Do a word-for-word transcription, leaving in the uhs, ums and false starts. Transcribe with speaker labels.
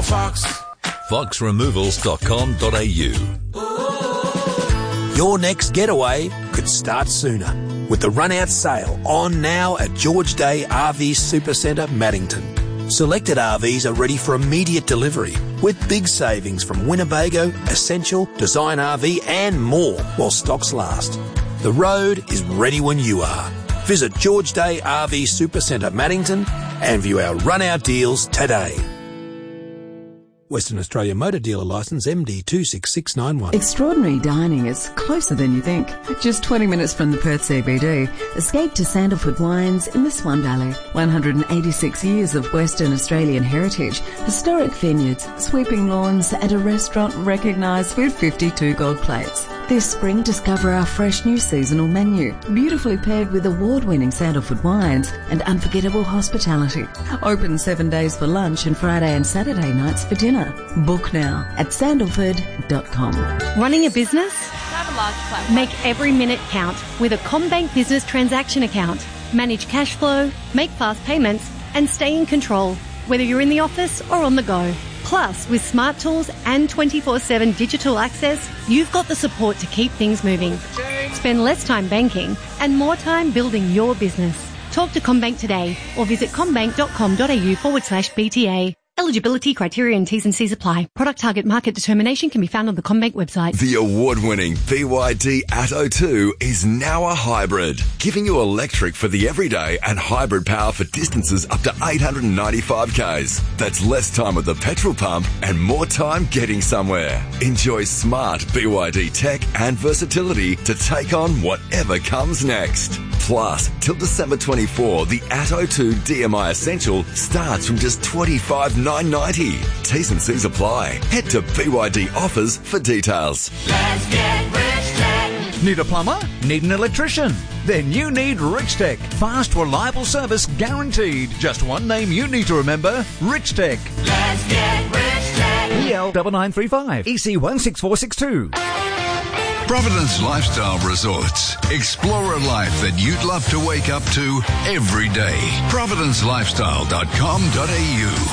Speaker 1: Fox.
Speaker 2: fox removals dot com dot a u.
Speaker 3: Your next getaway could start sooner with the run-out sale on now at George Day R V Supercentre, Maddington. Selected R Vs are ready for immediate delivery with big savings from Winnebago, Essential, Design R V and more while stocks last. The road is ready when you are. Visit George Day R V Supercentre, Maddington and view our run-out deals today. Western Australia Motor Dealer Licence M D two six six nine one.
Speaker 4: Extraordinary dining is closer than you think. Just twenty minutes from the Perth C B D. Escape to Sandalwood Wines in the Swan Valley. one hundred eighty-six years of Western Australian heritage, historic vineyards, sweeping lawns and a restaurant recognised with fifty-two gold plates. This spring, discover our fresh new seasonal menu, beautifully paired with award-winning Sandalwood wines and unforgettable hospitality. Open seven days for lunch and Friday and Saturday nights for dinner. Book now at sandalwood dot com.
Speaker 5: Running a business? Make every minute count with a CommBank Business Transaction Account. Manage cash flow, make fast payments and stay in control, whether you're in the office or on the go. Plus, with smart tools and twenty-four seven digital access, you've got the support to keep things moving. Spend less time banking and more time building your business. Talk to CommBank today or visit commbank.com.au forward slash BTA. Eligibility criteria and T's and C's apply. Product target market determination can be found on the CommBank website.
Speaker 6: The award-winning B Y D Atto two is now a hybrid, giving you electric for the everyday and hybrid power for distances up to eight hundred ninety-five kays. That's less time at the petrol pump and more time getting somewhere. Enjoy smart B Y D tech and versatility to take on whatever comes next. Plus, till December twenty-fourth, the Atto two D M I Essential starts from just twenty-five dollars nine ninety. T's and C's apply. Head to B Y D Offers for details.
Speaker 1: Let's get Rich Tech.
Speaker 7: Need a plumber? Need an electrician? Then you need Rich Tech. Fast, reliable service guaranteed. Just one name you need to remember, Rich Tech.
Speaker 1: Let's get Rich Tech.
Speaker 7: E L nine nine three five, E C one six four six two.
Speaker 8: Providence Lifestyle Resorts. Explore a life that you'd love to wake up to every day. providence lifestyle dot com dot a u.